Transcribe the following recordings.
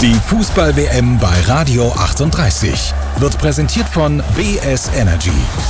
Die Fußball-WM bei Radio 38 wird präsentiert von BS Energy.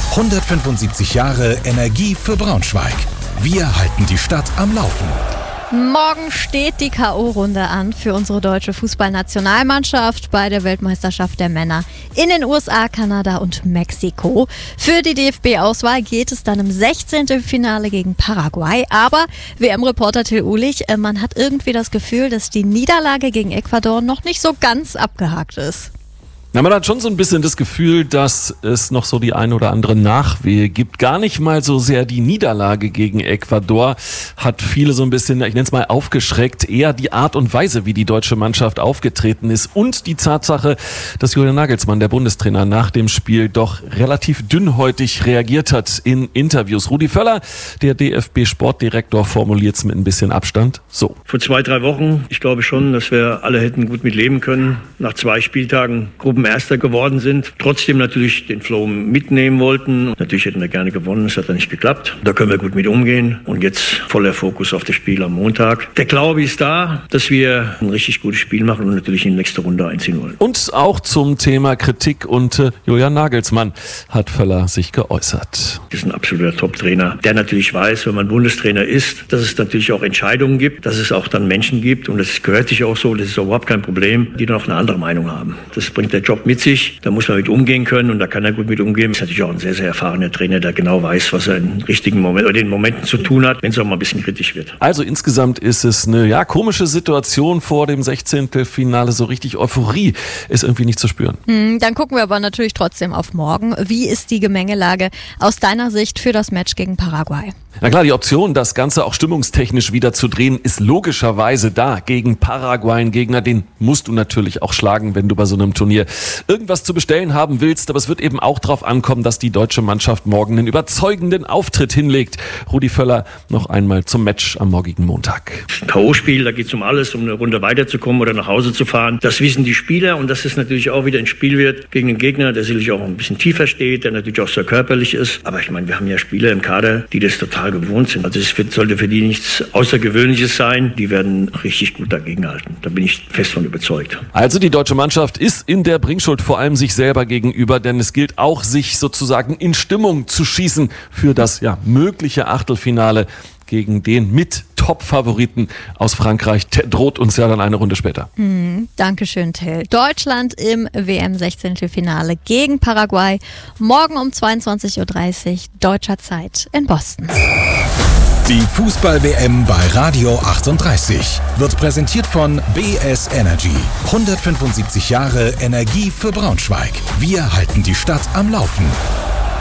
175 Jahre Energie für Braunschweig. Wir halten die Stadt am Laufen. Morgen steht die K.O.-Runde an für unsere deutsche Fußballnationalmannschaft bei der Weltmeisterschaft der Männer in den USA, Kanada und Mexiko. Für die DFB-Auswahl geht es dann im 16. Finale gegen Paraguay. Aber WM-Reporter Till Uhlich, man hat irgendwie das Gefühl, dass die Niederlage gegen Ecuador noch nicht so ganz abgehakt ist. Na, man hat schon so ein bisschen das Gefühl, dass es noch so die ein oder andere Nachwehe gibt. Gar nicht mal so sehr die Niederlage gegen Ecuador hat viele so ein bisschen, ich nenne es mal, aufgeschreckt. Eher die Art und Weise, wie die deutsche Mannschaft aufgetreten ist und die Tatsache, dass Julian Nagelsmann, der Bundestrainer, nach dem Spiel doch relativ dünnhäutig reagiert hat in Interviews. Rudi Völler, der DFB-Sportdirektor, formuliert es mit ein bisschen Abstand so. Vor 2-3 Wochen, ich glaube schon, dass wir alle hätten gut mit leben können. Nach 2 Spieltagen Gruppenerster geworden sind, trotzdem natürlich den Flow mitnehmen wollten. Natürlich hätten wir gerne gewonnen, es hat dann nicht geklappt. Da können wir gut mit umgehen und jetzt voller Fokus auf das Spiel am Montag. Der Glaube ist da, dass wir ein richtig gutes Spiel machen und natürlich in die nächste Runde einziehen wollen. Und auch zum Thema Kritik und Julian Nagelsmann hat Völler sich geäußert. Das ist ein absoluter Top-Trainer, der natürlich weiß, wenn man Bundestrainer ist, dass es natürlich auch Entscheidungen gibt, dass es auch dann Menschen gibt und das gehört sich auch so, das ist überhaupt kein Problem, die dann auch eine andere Meinung haben. Das bringt der Job mit sich, da muss man mit umgehen können und da kann er gut mit umgehen. Ist natürlich auch ein sehr, sehr erfahrener Trainer, der genau weiß, was er in richtigen Momenten oder den Momenten zu tun hat, wenn es auch mal ein bisschen kritisch wird. Also insgesamt ist es eine komische Situation vor dem 16. Finale. So richtig Euphorie ist irgendwie nicht zu spüren. Dann gucken wir aber natürlich trotzdem auf morgen. Wie ist die Gemengelage aus deiner Sicht für das Match gegen Paraguay? Na klar, die Option, das Ganze auch stimmungstechnisch wieder zu drehen, ist logischerweise da. Gegen Paraguay, einen Gegner, den musst du natürlich auch schlagen, wenn du bei so einem Turnier irgendwas zu bestellen haben willst. Aber es wird eben auch darauf ankommen, dass die deutsche Mannschaft morgen einen überzeugenden Auftritt hinlegt. Rudi Völler noch einmal zum Match am morgigen Montag. Ein K.O.-Spiel, da geht es um alles, um eine Runde weiterzukommen oder nach Hause zu fahren. Das wissen die Spieler und dass es natürlich auch wieder ein Spiel wird gegen einen Gegner, der sicherlich auch ein bisschen tiefer steht, der natürlich auch sehr körperlich ist. Aber ich meine, wir haben ja Spieler im Kader, die das total gewohnt sind. Also es sollte für die nichts Außergewöhnliches sein. Die werden richtig gut dagegenhalten. Da bin ich fest von überzeugt. Also die deutsche Mannschaft ist in der Bringschuld vor allem sich selber gegenüber, denn es gilt auch, sich sozusagen in Stimmung zu schießen für das mögliche Achtelfinale gegen den mit Top-Favoriten aus Frankreich. Der droht uns ja dann eine Runde später. Dankeschön, Till. Deutschland im WM-16. gegen Paraguay. Morgen um 22.30 Uhr deutscher Zeit in Boston. Die Fußball-WM bei Radio 38 wird präsentiert von BS Energy. 175 Jahre Energie für Braunschweig. Wir halten die Stadt am Laufen.